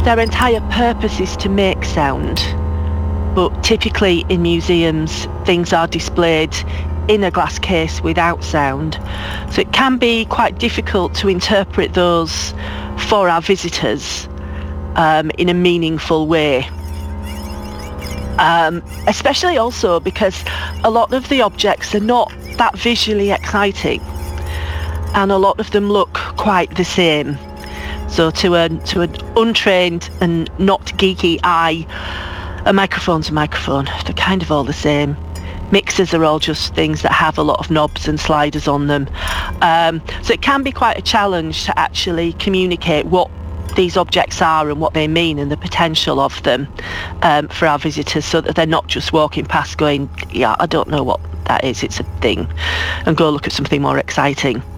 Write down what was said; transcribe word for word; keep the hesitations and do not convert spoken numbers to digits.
their entire purpose is to make sound, but typically in museums things are displayed in a glass case without sound. So it can be quite difficult to interpret those for our visitors um, in a meaningful way. Um, especially also because a lot of the objects are not that visually exciting, and a lot of them look quite the same. So to a to an untrained and not geeky eye, a microphone's a microphone. They're kind of all the same. Mixers are all just things that have a lot of knobs and sliders on them. Um, so it can be quite a challenge to actually communicate what these objects are and what they mean and the potential of them um, for our visitors, so that they're not just walking past going, yeah, I don't know what that is, it's a thing, and go look at something more exciting.